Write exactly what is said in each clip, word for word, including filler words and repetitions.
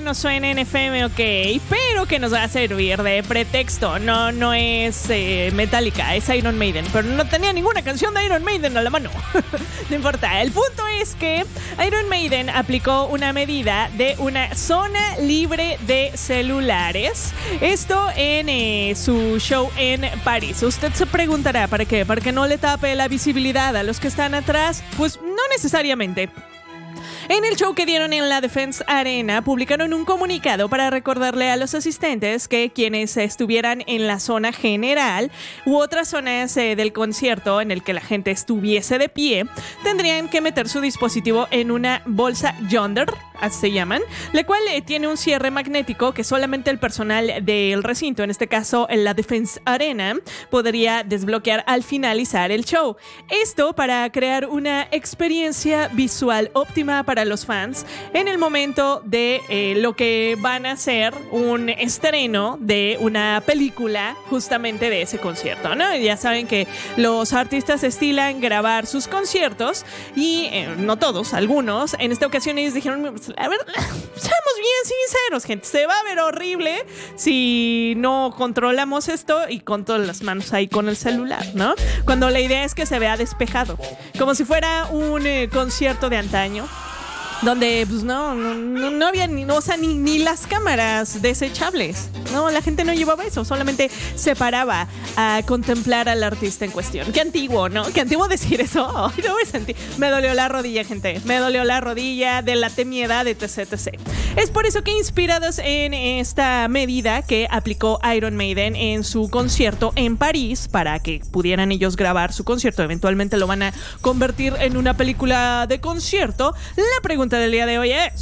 no suena en F M, ok, pero que nos va a servir de pretexto. No, no es eh, Metallica, es Iron Maiden, pero no tenía ninguna canción de Iron Maiden a la mano. No importa, el punto es que Iron Maiden aplicó una medida de una zona libre de celulares. Esto en eh, su show en París. Usted se preguntará, ¿para qué? ¿Para que no le tape la visibilidad a los que están atrás? Pues no necesariamente. En el show que dieron en la Defense Arena, publicaron un comunicado para recordarle a los asistentes que quienes estuvieran en la zona general u otras zonas eh, del concierto en el que la gente estuviese de pie, tendrían que meter su dispositivo en una bolsa Yonder, así se llaman, la cual eh, tiene un cierre magnético que solamente el personal del recinto, en este caso en la Defense Arena, podría desbloquear al finalizar el show. Esto para crear una experiencia visual óptima para los fans en el momento de eh, lo que van a ser un estreno de una película justamente de ese concierto, ¿no? Ya saben que los artistas estilan grabar sus conciertos y eh, no todos, algunos, en esta ocasión ellos dijeron, a ver, seamos bien sinceros, gente, se va a ver horrible si no controlamos esto y con todas las manos ahí con el celular, ¿no? Cuando la idea es que se vea despejado, como si fuera un eh, concierto de antaño, donde pues no, no, no había ni, o sea, ni, ni las cámaras desechables. No, la gente no llevaba eso, solamente se paraba a contemplar al artista en cuestión. Qué antiguo, ¿no? Qué antiguo decir eso. Ay, no me sentí. Me dolió la rodilla, gente. Me dolió la rodilla, delaté mi edad, etc, etcétera. Es por eso que, inspirados en esta medida que aplicó Iron Maiden en su concierto en París, para que pudieran ellos grabar su concierto, eventualmente lo van a convertir en una película de concierto, la pregunta del día de hoy es: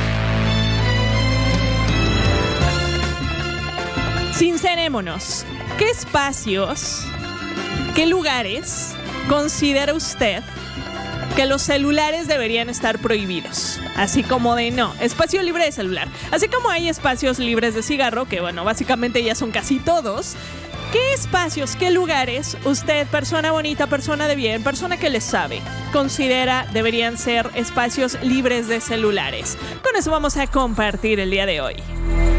sincerémonos, ¿qué espacios, qué lugares considera usted que los celulares deberían estar prohibidos? Así como de no, espacio libre de celular. Así como hay espacios libres de cigarro, que bueno, básicamente ya son casi todos. ¿Qué espacios, qué lugares usted, persona bonita, persona de bien, persona que le sabe, considera deberían ser espacios libres de celulares? Con eso vamos a compartir el día de hoy.